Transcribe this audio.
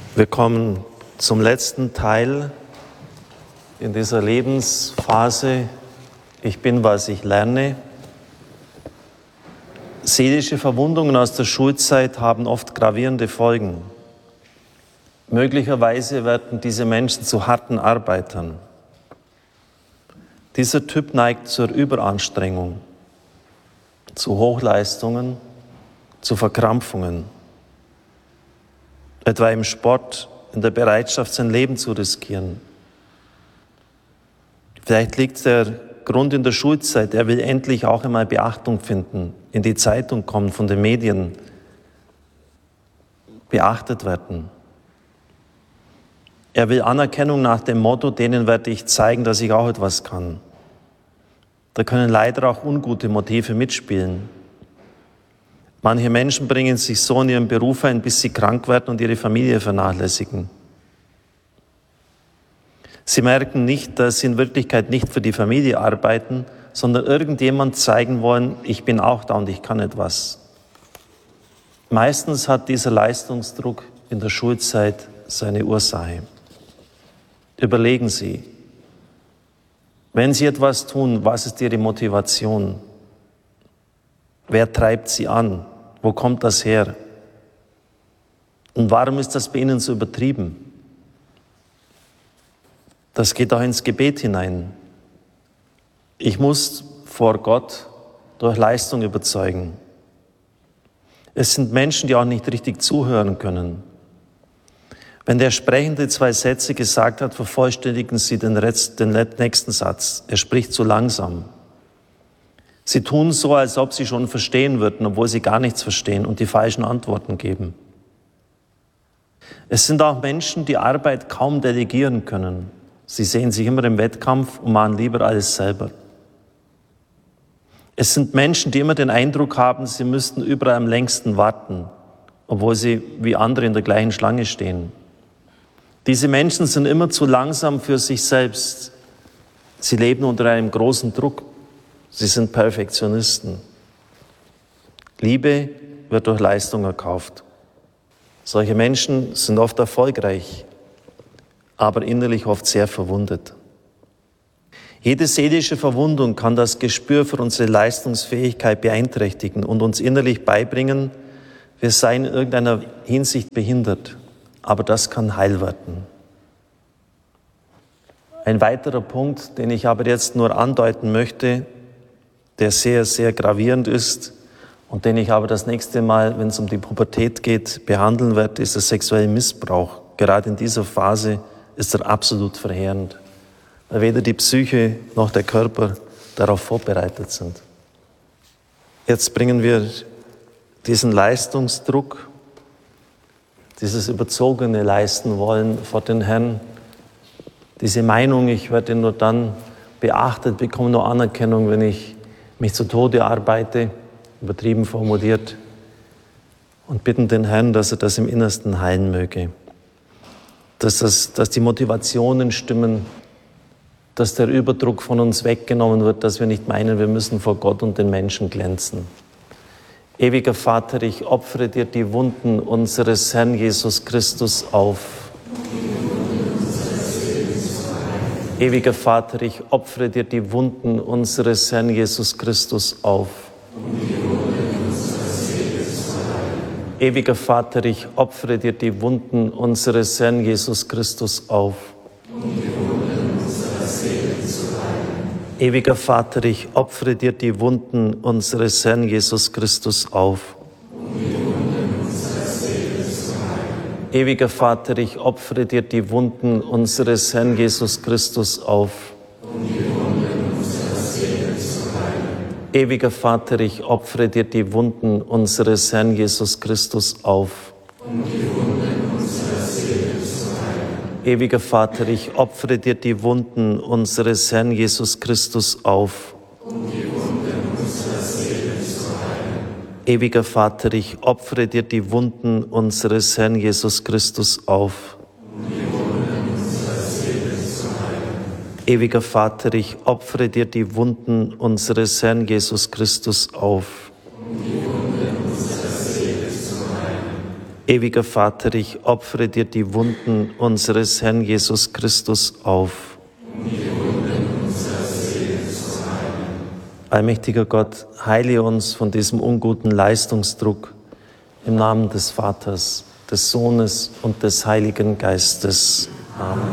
Wir kommen zum letzten Teil in dieser Lebensphase. Ich bin, was ich lerne. Seelische Verwundungen aus der Schulzeit haben oft gravierende Folgen. Möglicherweise werden diese Menschen zu harten Arbeitern. Dieser Typ neigt zur Überanstrengung, zu Hochleistungen, zu Verkrampfungen. Etwa im Sport, in der Bereitschaft, sein Leben zu riskieren. Vielleicht liegt der Grund in der Schulzeit, er will endlich auch einmal Beachtung finden, in die Zeitung kommen, von den Medien beachtet werden. Er will Anerkennung nach dem Motto, denen werde ich zeigen, dass ich auch etwas kann. Da können leider auch ungute Motive mitspielen. Manche Menschen bringen sich so in ihren Beruf ein, bis sie krank werden und ihre Familie vernachlässigen. Sie merken nicht, dass sie in Wirklichkeit nicht für die Familie arbeiten, sondern irgendjemand zeigen wollen, ich bin auch da und ich kann etwas. Meistens hat dieser Leistungsdruck in der Schulzeit seine Ursache. Überlegen Sie, wenn Sie etwas tun, was ist Ihre Motivation? Wer treibt Sie an? Wo kommt das her? Und warum ist das bei Ihnen so übertrieben? Das geht auch ins Gebet hinein. Ich muss vor Gott durch Leistung überzeugen. Es sind Menschen, die auch nicht richtig zuhören können. Wenn der Sprechende 2 Sätze gesagt hat, vervollständigen Sie den nächsten Satz. Er spricht zu langsam. Sie tun so, als ob sie schon verstehen würden, obwohl sie gar nichts verstehen und die falschen Antworten geben. Es sind auch Menschen, die Arbeit kaum delegieren können. Sie sehen sich immer im Wettkampf und machen lieber alles selber. Es sind Menschen, die immer den Eindruck haben, sie müssten überall am längsten warten, obwohl sie wie andere in der gleichen Schlange stehen. Diese Menschen sind immer zu langsam für sich selbst. Sie leben unter einem großen Druck. Sie sind Perfektionisten. Liebe wird durch Leistung erkauft. Solche Menschen sind oft erfolgreich, aber innerlich oft sehr verwundet. Jede seelische Verwundung kann das Gespür für unsere Leistungsfähigkeit beeinträchtigen und uns innerlich beibringen, wir seien in irgendeiner Hinsicht behindert. Aber das kann heil werden. Ein weiterer Punkt, den ich aber jetzt nur andeuten möchte, der sehr, sehr gravierend ist und den ich aber das nächste Mal, wenn es um die Pubertät geht, behandeln werde, ist der sexuelle Missbrauch. Gerade in dieser Phase ist er absolut verheerend, weil weder die Psyche noch der Körper darauf vorbereitet sind. Jetzt bringen wir diesen Leistungsdruck, dieses überzogene Leisten wollen vor den Herrn, diese Meinung, ich werde nur dann beachtet, bekomme nur Anerkennung, wenn ich mich zu Tode arbeite, übertrieben formuliert, und bitten den Herrn, dass er das im Innersten heilen möge. Dass die Motivationen stimmen, dass der Überdruck von uns weggenommen wird, dass wir nicht meinen, wir müssen vor Gott und den Menschen glänzen. Ewiger Vater, ich opfere dir die Wunden unseres Herrn Jesus Christus auf. Ewiger Vater, ich opfere dir die Wunden unseres Herrn Jesus Christus auf. Ewiger Vater, ich opfere dir die Wunden unseres Herrn Jesus Christus auf. Ewiger Vater, ich opfere dir die Wunden unseres Herrn Jesus Christus auf. Ewiger Vater, ich opfere dir die Wunden unseres Herrn Jesus Christus auf. Ewiger Vater, ich opfere dir die Wunden unseres Herrn Jesus Christus auf. Ewiger Vater, ich opfere dir die Wunden unseres Herrn Jesus Christus auf. Ewiger Vater, ich opfere dir die Wunden unseres Herrn Jesus Christus auf. Ewiger Vater, ich opfere dir die Wunden unseres Herrn Jesus Christus auf. Ewiger Vater, ich opfere dir die Wunden unseres Herrn Jesus Christus auf. Allmächtiger Gott, heile uns von diesem unguten Leistungsdruck im Namen des Vaters, des Sohnes und des Heiligen Geistes. Amen.